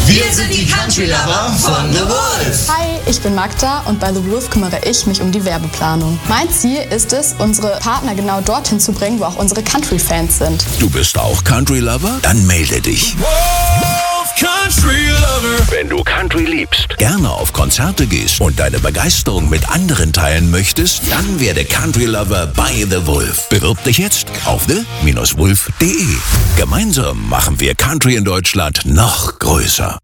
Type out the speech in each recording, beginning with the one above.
Wir sind die Country Lover von The Wolf. Hi, ich bin Magda und bei The Wolf kümmere ich mich um die Werbeplanung. Mein Ziel ist es, unsere Partner genau dorthin zu bringen, wo auch unsere Country-Fans sind. Du bist auch Country Lover? Dann melde dich. Wolf Country Lover. Wenn du Country liebst, gerne auf Konzerte gehst und deine Begeisterung mit anderen teilen möchtest, dann werde Country Lover bei The Wolf. Bewirb dich jetzt auf the-wolf.de. Gemeinsam machen wir Country in Deutschland noch größer.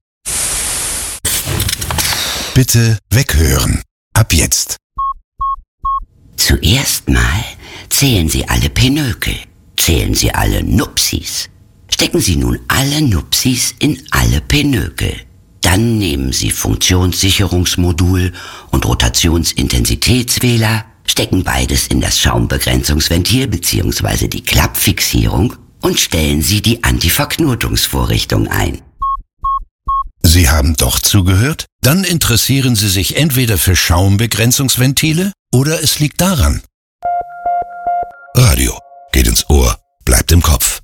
Bitte weghören. Ab jetzt. Zuerst mal zählen Sie alle Pinökel. Zählen Sie alle Nupsis. Stecken Sie nun alle Nupsis in alle Pinökel. Dann nehmen Sie Funktionssicherungsmodul und Rotationsintensitätswähler, stecken beides in das Schaumbegrenzungsventil bzw. die Klappfixierung und stellen Sie die Antiverknotungsvorrichtung ein. Sie haben doch zugehört? Dann interessieren Sie sich entweder für Schaumbegrenzungsventile oder es liegt daran. Radio geht ins Ohr, bleibt im Kopf.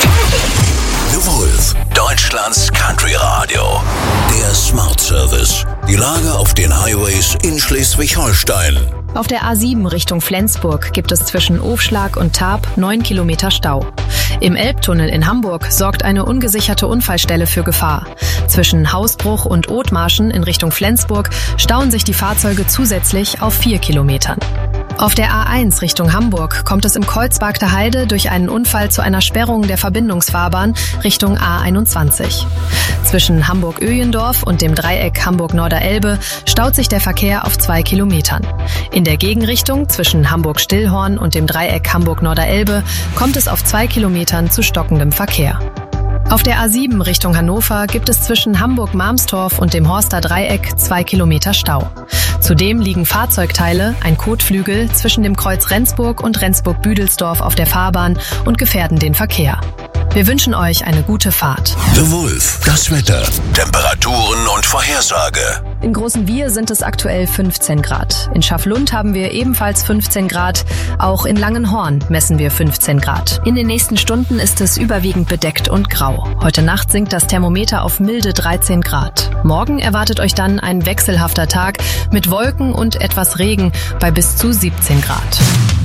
The Wolf, Deutschlands Country Radio. Der Smart Service. Die Lage auf den Highways in Schleswig-Holstein. Auf der A7 Richtung Flensburg gibt es zwischen Ofschlag und Tarp 9 Kilometer Stau. Im Elbtunnel in Hamburg sorgt eine ungesicherte Unfallstelle für Gefahr. Zwischen Hausbruch und Othmarschen in Richtung Flensburg stauen sich die Fahrzeuge zusätzlich auf 4 Kilometern. Auf der A1 Richtung Hamburg kommt es im Kreuzberg der Heide durch einen Unfall zu einer Sperrung der Verbindungsfahrbahn Richtung A21. Zwischen Hamburg-Öjendorf und dem Dreieck Hamburg-Norderelbe staut sich der Verkehr auf 2 Kilometern. In der Gegenrichtung zwischen Hamburg-Stillhorn und dem Dreieck Hamburg-Norderelbe kommt es auf 2 Kilometern zu stockendem Verkehr. Auf der A7 Richtung Hannover gibt es zwischen Hamburg-Marmstorf und dem Horster Dreieck 2 Kilometer Stau. Zudem liegen Fahrzeugteile, ein Kotflügel, zwischen dem Kreuz Rendsburg und Rendsburg-Büdelsdorf auf der Fahrbahn und gefährden den Verkehr. Wir wünschen euch eine gute Fahrt. The Wolf, das Wetter, Temperaturen und Vorhersage. In Großenwier sind es aktuell 15 Grad. In Schaflund haben wir ebenfalls 15 Grad. Auch in Langenhorn messen wir 15 Grad. In den nächsten Stunden ist es überwiegend bedeckt und grau. Heute Nacht sinkt das Thermometer auf milde 13 Grad. Morgen erwartet euch dann ein wechselhafter Tag mit Wolken und etwas Regen bei bis zu 17 Grad.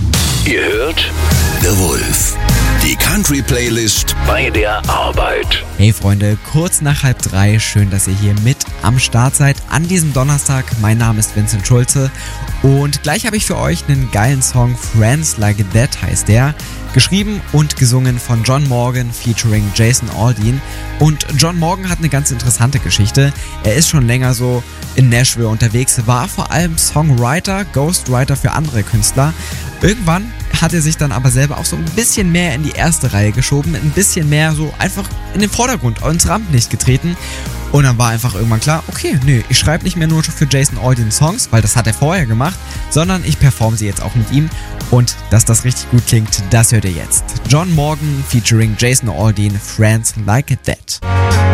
Ihr hört The Wolf, die Country-Playlist bei der Arbeit. Hey Freunde, kurz nach 2:30, schön, dass ihr hier mit am Start seid an diesem Donnerstag. Mein Name ist Vincent Schulze und gleich habe ich für euch einen geilen Song, Friends Like That heißt der, geschrieben und gesungen von John Morgan featuring Jason Aldean. Und John Morgan hat eine ganz interessante Geschichte. Er ist schon länger so in Nashville unterwegs, war vor allem Songwriter, Ghostwriter für andere Künstler. Irgendwann hat er sich dann aber selber auch so ein bisschen mehr in die erste Reihe geschoben, ein bisschen mehr so einfach in den Vordergrund, ins Rampenlicht getreten. Und dann war einfach irgendwann klar, okay, nee, ich schreibe nicht mehr nur für Jason Aldean Songs, weil das hat er vorher gemacht, sondern ich performe sie jetzt auch mit ihm. Und dass das richtig gut klingt, das hört ihr jetzt. John Morgan featuring Jason Aldean, Friends Like That.